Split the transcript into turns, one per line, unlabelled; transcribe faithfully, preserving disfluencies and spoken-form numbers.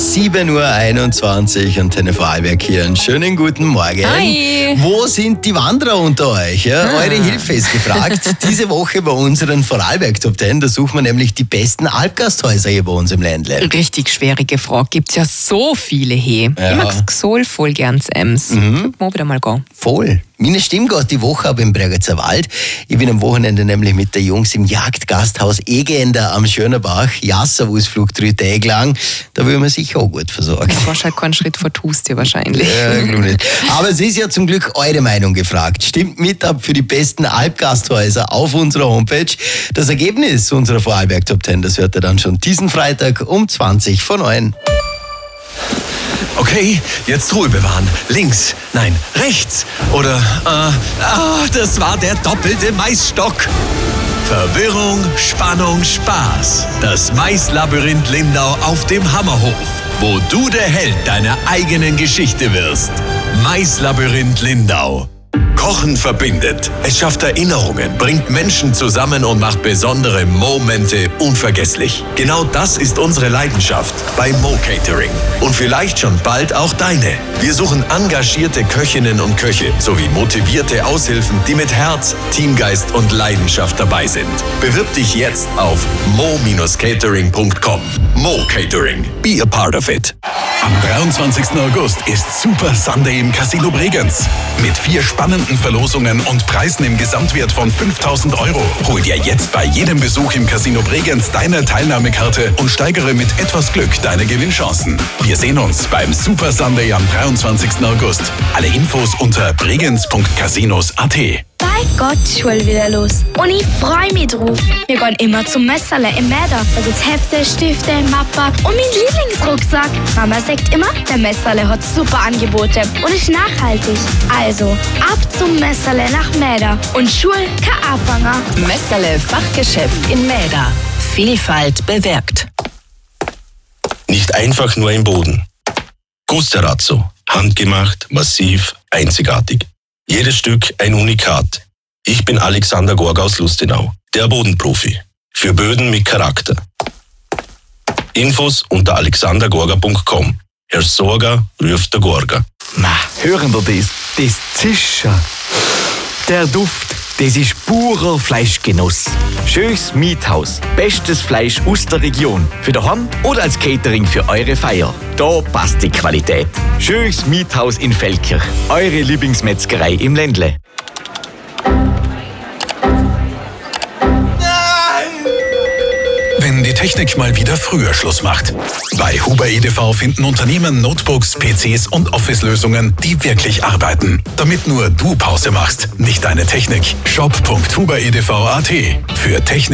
sieben Uhr einundzwanzig und Antenne Vorarlberg hier. Einen schönen guten Morgen.
Hi.
Wo sind die Wanderer unter euch? Ja,
Ah.
Eure Hilfe ist gefragt. Diese Woche bei unseren Vorarlberg Top Ten, da suchen wir nämlich die besten Alpgasthäuser hier bei uns im Ländle.
Richtig schwierige Frage. Gibt's ja so viele hier.
Ja.
Ich mag's Gsol voll gern zu Ems. Mhm. Mal wieder mal gehen.
Voll. Meine Stimme geht die Woche ab im Bregenzer Wald. Ich bin am Wochenende nämlich mit der Jungs im Jagdgasthaus Egender am Schönerbach. Jasserwusflug drei Tage lang. Da will man sich auch gut versorgt.
Du warst halt keinen Schritt vor tust dir wahrscheinlich.
Ja, glaub nicht. Aber es ist ja zum Glück eure Meinung gefragt. Stimmt mit ab für die besten Alpgasthäuser auf unserer Homepage. Das Ergebnis unserer Vorarlberg Top Ten, das hört ihr dann schon diesen Freitag um zwanzig vor neun.
Okay, jetzt Ruhe bewahren. Links, nein, rechts. Oder, äh, ah, das war der doppelte Maisstock. Verwirrung, Spannung, Spaß. Das Maislabyrinth Lindau auf dem Hammerhof, wo du der Held deiner eigenen Geschichte wirst. Maislabyrinth Lindau. Kochen verbindet. Es schafft Erinnerungen, bringt Menschen zusammen und macht besondere Momente unvergesslich. Genau das ist unsere Leidenschaft bei Mo Catering. Und vielleicht schon bald auch deine. Wir suchen engagierte Köchinnen und Köche sowie motivierte Aushilfen, die mit Herz, Teamgeist und Leidenschaft dabei sind. Bewirb dich jetzt auf mo catering punkt com. Mo Catering. Be a part of it.
Am dreiundzwanzigsten August ist Super Sunday im Casino Bregenz. Mit vier spannenden Verlosungen und Preisen im Gesamtwert von fünftausend Euro. Hol dir jetzt bei jedem Besuch im Casino Bregenz deine Teilnahmekarte und steigere mit etwas Glück deine Gewinnchancen. Wir sehen uns beim Super Sunday am dreiundzwanzigsten August. Alle Infos unter bregenz punkt casinos punkt at.
Bei Gott, Schule wieder los. Und ich freue mich drauf. Wir gehen immer zum Messerle im Mäder. Da gibt's Hefte, Stifte, Mappa und mein Lieblingsrucksack. Mama sagt immer, der Messerle hat super Angebote und ist nachhaltig. Also, ab zum Messerle nach Mäder und Schule kein Anfänger.
Messerle Fachgeschäft in Mäder. Vielfalt bewirkt.
Nicht einfach nur im Boden. Gusterazzo. Handgemacht, massiv, einzigartig. Jedes Stück ein Unikat. Ich bin Alexander Gorga aus Lustenau, der Bodenprofi. Für Böden mit Charakter. Infos unter alexander gorga punkt com. Herr Sorger ruft der Gorga.
Na, hören wir das? Das Zischen. Der Duft, das ist purer Fleischgenuss. Schönes Miethaus. Bestes Fleisch aus der Region. Für daheim oder als Catering für eure Feier. Da passt die Qualität. Schönes Miethaus in Feldkirch. Eure Lieblingsmetzgerei im Ländle.
Wenn die Technik mal wieder früher Schluss macht. Bei Huber E D V finden Unternehmen Notebooks, P Cs und Office-Lösungen, die wirklich arbeiten. Damit nur du Pause machst, nicht deine Technik. shop punkt huber punkt e d v punkt a t. Für Technik